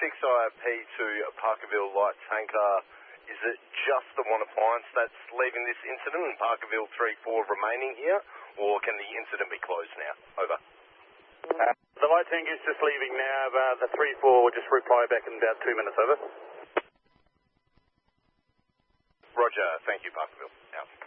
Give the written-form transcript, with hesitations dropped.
6IRP to Parkerville light tanker. Is it just the one appliance that's leaving this incident and Parkerville 3-4 remaining here, or can the incident be closed now? Over. The light tanker is just leaving now. The 3-4 will just reply back in about 2 minutes. Over. Roger. Thank you, Parkerville. Out.